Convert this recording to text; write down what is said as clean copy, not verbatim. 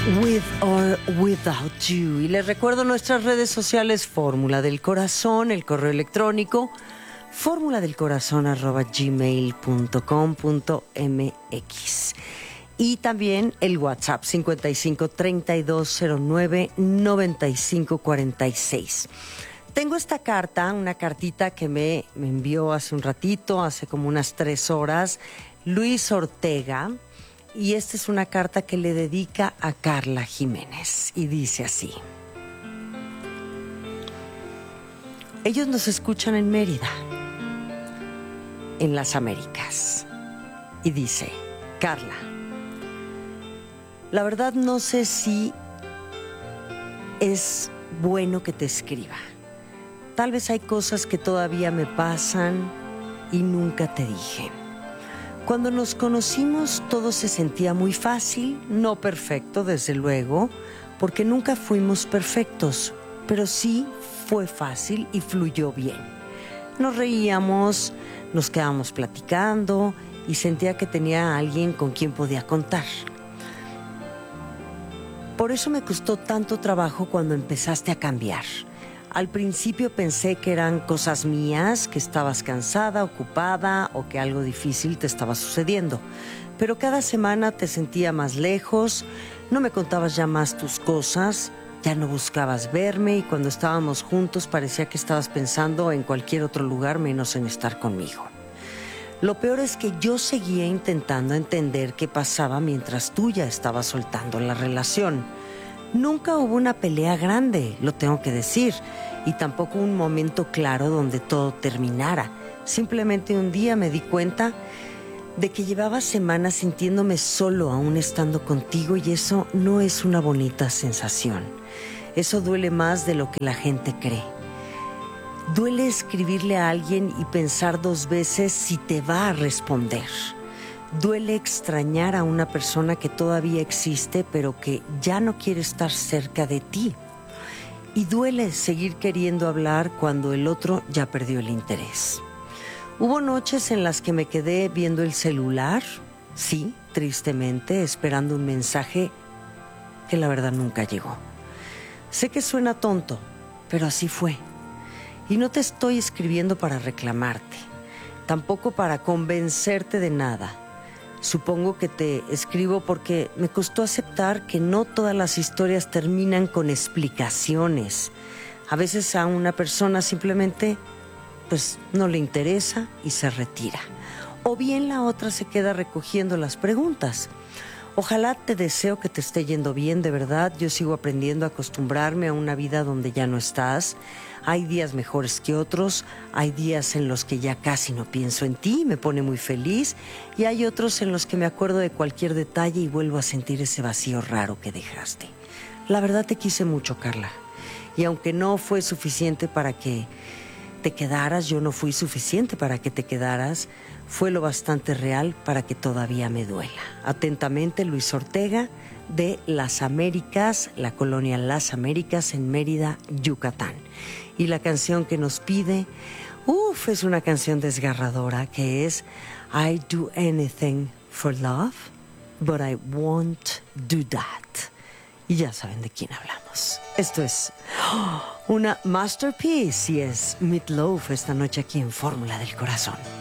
With or Without You. Y les recuerdo nuestras redes sociales: Fórmula del Corazón, el correo electrónico formuladelcorazon@gmail.com.mx, y también el WhatsApp 55 3209 9546. Tengo esta carta, una cartita que me envió hace un ratito, hace como unas 3 horas, Luis Ortega. Y esta es una carta que le dedica a Carla Jiménez. Y dice así: ellos nos escuchan en Mérida, en las Américas. Y dice: Carla, la verdad no sé si es bueno que te escriba. Tal vez hay cosas que todavía me pasan y nunca te dije. Cuando nos conocimos todo se sentía muy fácil, no perfecto desde luego, porque nunca fuimos perfectos, pero sí fue fácil y fluyó bien. Nos reíamos, nos quedábamos platicando y sentía que tenía a alguien con quien podía contar. Por eso me costó tanto trabajo cuando empezaste a cambiar. Al principio pensé que eran cosas mías, que estabas cansada, ocupada o que algo difícil te estaba sucediendo. Pero cada semana te sentía más lejos, no me contabas ya más tus cosas, ya no buscabas verme y cuando estábamos juntos parecía que estabas pensando en cualquier otro lugar menos en estar conmigo. Lo peor es que yo seguía intentando entender qué pasaba mientras tú ya estabas soltando la relación. Nunca hubo una pelea grande, lo tengo que decir, y tampoco un momento claro donde todo terminara. Simplemente un día me di cuenta de que llevaba semanas sintiéndome solo aún estando contigo, y eso no es una bonita sensación. Eso duele más de lo que la gente cree. Duele escribirle a alguien y pensar 2 veces si te va a responder. Duele extrañar a una persona que todavía existe, pero que ya no quiere estar cerca de ti. Y duele seguir queriendo hablar cuando el otro ya perdió el interés. Hubo noches en las que me quedé viendo el celular, sí, tristemente, esperando un mensaje que la verdad nunca llegó. Sé que suena tonto, pero así fue. Y no te estoy escribiendo para reclamarte, tampoco para convencerte de nada. Supongo que te escribo porque me costó aceptar que no todas las historias terminan con explicaciones. A veces a una persona simplemente pues no le interesa y se retira. O bien la otra se queda recogiendo las preguntas. Ojalá, te deseo que te esté yendo bien, de verdad. Yo sigo aprendiendo a acostumbrarme a una vida donde ya no estás. Hay días mejores que otros, hay días en los que ya casi no pienso en ti, me pone muy feliz, y hay otros en los que me acuerdo de cualquier detalle y vuelvo a sentir ese vacío raro que dejaste. La verdad te quise mucho, Carla, y aunque no fue suficiente para que te quedaras, yo no fui suficiente para que te quedaras, fue lo bastante real para que todavía me duela. Atentamente, Luis Ortega, de Las Américas, la colonia Las Américas en Mérida, Yucatán. Y la canción que nos pide, es una canción desgarradora, que es I do anything for love, but I won't do that. Y ya saben de quién hablamos. Esto es una masterpiece y es Meat Loaf esta noche aquí en Fórmula del Corazón.